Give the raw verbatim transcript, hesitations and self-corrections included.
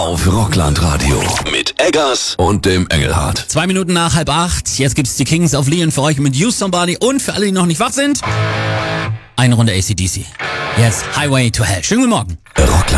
auf Rockland-Radio mit Eggers und dem Engelhardt. Zwei Minuten nach halb acht. Jetzt gibt's die Kings of Leon für euch mit You Somebody. Und für alle, die noch nicht wach sind, eine Runde A C D C. Jetzt Highway to Hell. Schönen guten Morgen. Rockland.